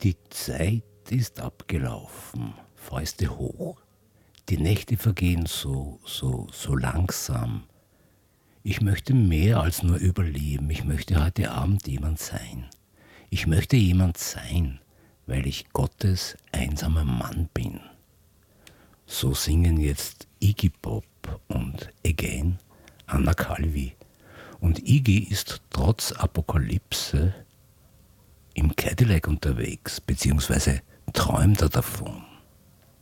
Die Zeit ist abgelaufen, Fäuste hoch. Die Nächte vergehen so langsam. Ich möchte mehr als nur überleben. Ich möchte heute Abend jemand sein. Ich möchte jemand sein, weil ich Gottes einsamer Mann bin. So singen jetzt Iggy Pop und Again Anna Calvi. Und Iggy ist trotz Apokalypse im Cadillac unterwegs, beziehungsweise träumt er davon.